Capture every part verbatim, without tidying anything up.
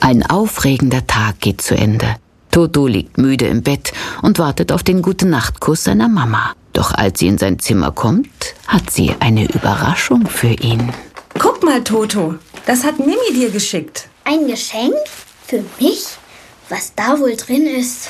Ein aufregender Tag geht zu Ende. Toto liegt müde im Bett und wartet auf den Gute-Nacht-Kuss seiner Mama. Doch als sie in sein Zimmer kommt, hat sie eine Überraschung für ihn. Guck mal, Toto, das hat Mimi dir geschickt. Ein Geschenk? Für mich? Was da wohl drin ist?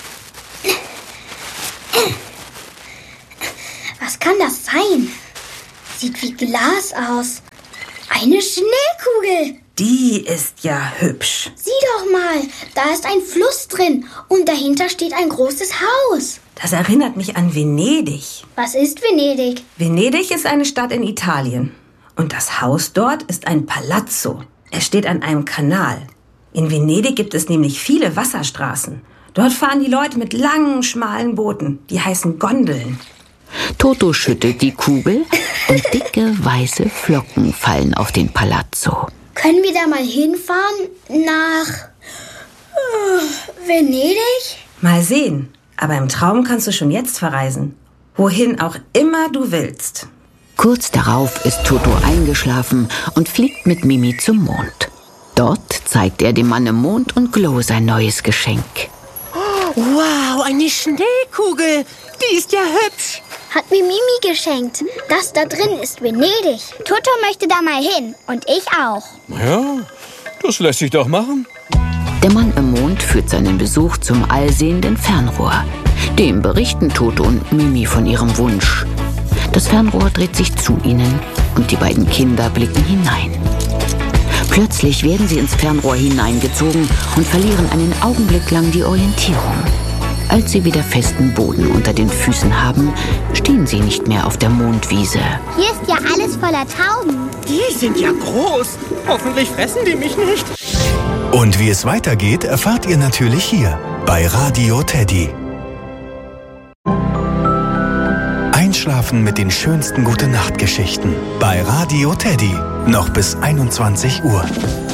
Was kann das sein? Sieht wie Glas aus. Eine Schneekugel. Die ist ja hübsch. Sieh doch mal, da ist ein Fluss drin und dahinter steht ein großes Haus. Das erinnert mich an Venedig. Was ist Venedig? Venedig ist eine Stadt in Italien. Und das Haus dort ist ein Palazzo. Es steht an einem Kanal. In Venedig gibt es nämlich viele Wasserstraßen. Dort fahren die Leute mit langen, schmalen Booten. Die heißen Gondeln. Toto schüttelt die Kugel und dicke, weiße Flocken fallen auf den Palazzo. Können wir da mal hinfahren? Nach äh, Venedig? Mal sehen. Aber im Traum kannst du schon jetzt verreisen. Wohin auch immer du willst. Kurz darauf ist Toto eingeschlafen und fliegt mit Mimi zum Mond. Dort zeigt er dem Mann im Mond und Glow sein neues Geschenk. Wow, eine Schneekugel. Die ist ja hübsch. Hat mir Mimi geschenkt. Das da drin ist Venedig. Toto möchte da mal hin. Und ich auch. Ja, das lässt sich doch machen. Der Mann im Mond führt seinen Besuch zum allsehenden Fernrohr. Dem berichten Toto und Mimi von ihrem Wunsch. Das Fernrohr dreht sich zu ihnen und die beiden Kinder blicken hinein. Plötzlich werden sie ins Fernrohr hineingezogen und verlieren einen Augenblick lang die Orientierung. Als sie wieder festen Boden unter den Füßen haben, stehen sie nicht mehr auf der Mondwiese. Hier ist ja alles voller Tauben. Die sind ja groß. Hoffentlich fressen die mich nicht. Und wie es weitergeht, erfahrt ihr natürlich hier bei Radio Teddy. Einschlafen mit den schönsten Gute-Nacht-Geschichten bei Radio Teddy. Noch bis einundzwanzig Uhr.